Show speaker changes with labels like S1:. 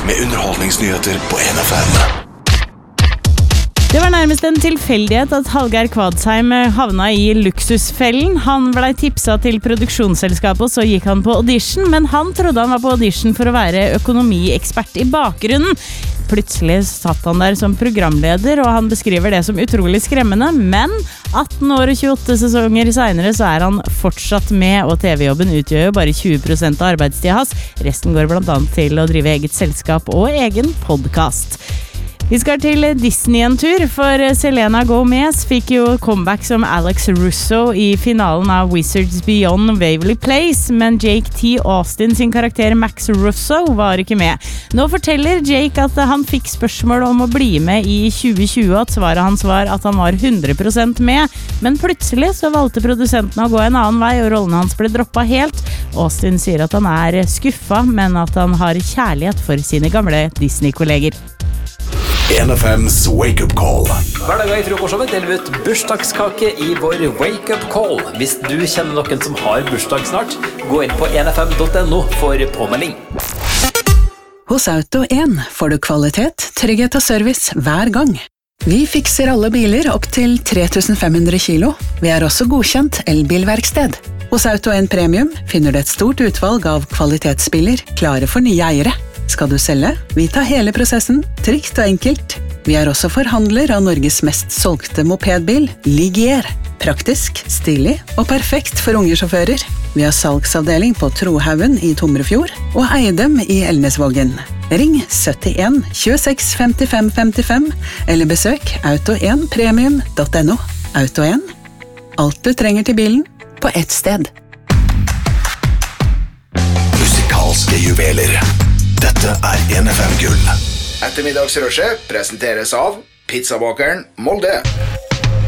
S1: med underholdningsnyheter på NFM.
S2: Det var nærmest en tilfeldighet at Hallgeir Kvadsheim havna i luksusfellen. Han ble tipsa til produksjonsselskapet, og så gikk han på audition, men han trodde han var på audition for å være økonomiekspert i bakgrunnen. Plutselig satt han der som programleder, og han beskriver det som utrolig skremmende, men 18 år og 28 sesonger senere så er han fortsatt med, og TV-jobben utgjør jo bare 20% av arbeidstida hans. Resten går blant annet til å drive eget selskap og egen podcast. Vi skal til Disney en tur, for Selena Gomez fikk jo comeback som Alex Russo i finalen av Wizards Beyond Waverly Place, men Jake T. Austin sin karakter Max Russo var ikke med. Nå forteller Jake at han fikk spørsmål om å bli med i 2020, at svaret hans var at han var 100% med, men plutselig så valgte produsenten å gå en annen vei, og rollen hans ble droppet helt. Austin sier at han er skuffa, men at han har kjærlighet for sine gamle Disney-kolleger.
S1: NFM's Wake Up Call.
S3: Hver dag i frokostshowet deler vi ut bursdagskake i vår Wake Up Call. Hvis du kjenner noen som har bursdag snart, gå inn på nfm.no for påmelding.
S4: Hos Auto1 får du kvalitet, trygghet og service hver gang. Vi fikser alle biler opp til 3500 kilo. Vi er også godkjent elbilverksted. Hos Auto1 Premium finner du et stort utvalg av kvalitetsbiler klare for nye eiere. Skal du selge? Vi tar hele prosessen, trygt og enkelt. Vi er også forhandler av Norges mest solgte mopedbil, Ligier. Praktisk, stilig og perfekt for unge sjåfører. Vi har salgsavdeling på Trohaugen i Tomrefjord og Eidem i Elnesvågen. Ring 71 26 55 55 eller besøk auto1premium.no. Auto1. Alt du trenger til bilen på ett sted.
S1: Musikalske juveler. Dette er NFM Gull.
S5: Ettermiddagsrushet presenteres av Pizzabakeren Molde.